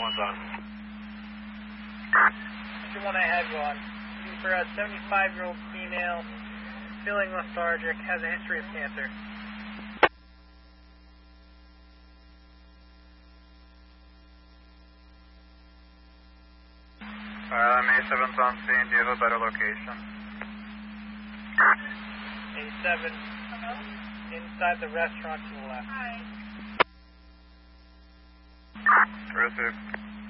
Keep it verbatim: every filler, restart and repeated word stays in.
one's on. The one I had you on. For a seventy-five-year-old female, feeling lethargic, has a history of cancer. Uh, May seventh on scene, do you have a better location? A seven, hello? Inside the restaurant to the left. Hi. Receive.